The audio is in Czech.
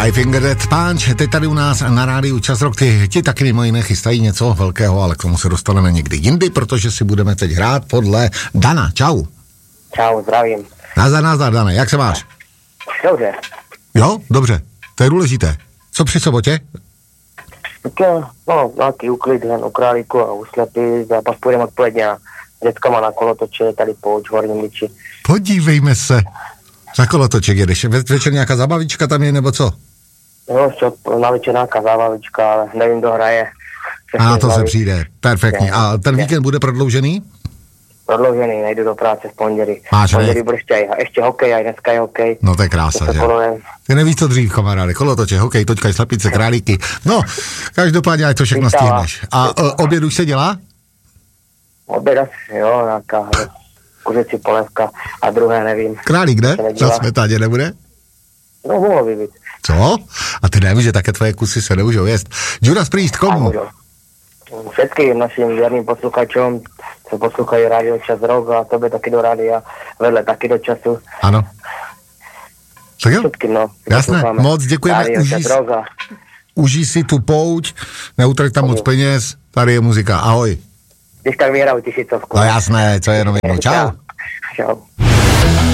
My Finger Death Punch, teď tady u nás na rádiu Čas Rock, ti taky mimo jiné chystají něco velkého, ale k tomu se dostaneme někdy jindy, protože si budeme teď hrát podle Dana. Čau. Čau, zdravím. Nazdar, Dane, jak se máš? Dobře. Jo, dobře, to je důležité. Co při sobotě? No, nějaký uklid jen u Králíku a u Slepy, a pak půjdeme odpoledně a dětkama na kolotoče tady po Horním Liči. Podívejme se. Na kolotoček jedeš. Večer nějaká zabavička tam je, nebo co? No, na večer nějaká zábavička, ale nevím, kdo hraje. A to se přijde. Perfektně. A ten víkend bude prodloužený? Prodloužený, nejdu do práce v pondělí. Máš, pondělí bude ještě hokej, a dneska je hokej. No to je krása, že? Ty nevíš, co dřív, kamaráde. Kolotoče, hokej, točkaj, slepice, králíky. No, každopádně, ať to všechno stihneš. A oběd už se dělá? Oběd asi, jo, nějaká kuřecí polévka a druhé nevím. Králík, ne? Na smetáně nebude? No, mohlo by být. Co? A ty nevíš, že také tvoje kusy se nemůžou jíst. Judas Priest, komu? Všetkým našim věrným posluchačům, co poslouchají rádio Čas Rock a tobě taky do rádia, vedle taky do času. Ano. Tak jo? Všetkým, no. Jasné, moc děkujeme. Užij si tu pouť, neutrať tam moc peněz, tady je muzika. Ahoj. Když tak vyhraju tisícovku. No jasné, co je jenom jednou. Čau. Čau.